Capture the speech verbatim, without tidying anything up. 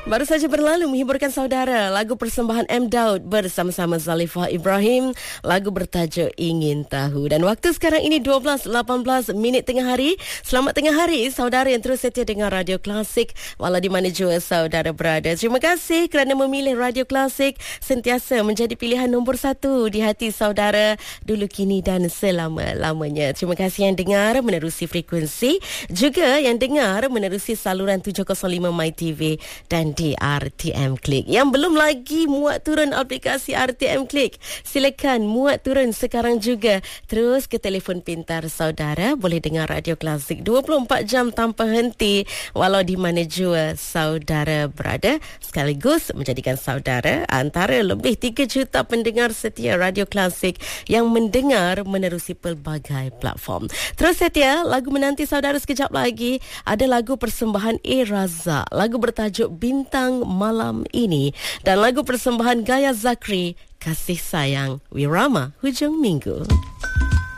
Baru saja berlalu menghiburkan saudara lagu persembahan M. Daud bersama-sama Zalifah Ibrahim, lagu bertajuk Ingin Tahu. Dan waktu sekarang ini dua belas lapan belas minit tengah hari. Selamat tengah hari saudara yang terus setia dengan Radio Klasik walau di mana jua saudara berada. Terima kasih kerana memilih Radio Klasik, sentiasa menjadi pilihan nombor satu di hati saudara dulu, kini dan selama-lamanya. Terima kasih yang dengar menerusi frekuensi, juga yang dengar menerusi saluran tujuh kosong lima My T V dan di R T M Klik. Yang belum lagi muat turun aplikasi R T M Klik, silakan muat turun sekarang juga. Terus ke telefon pintar saudara, boleh dengar Radio Klasik dua puluh empat jam tanpa henti walau di mana jua saudara berada, sekaligus menjadikan saudara antara lebih tiga juta pendengar setia Radio Klasik yang mendengar menerusi pelbagai platform. Terus setia, lagu menanti saudara sekejap lagi ada lagu persembahan A. Razak, lagu bertajuk Bintang Malam Ini, dan lagu persembahan Gaya Zakri, Kasih Sayang Wirama Hujung Minggu.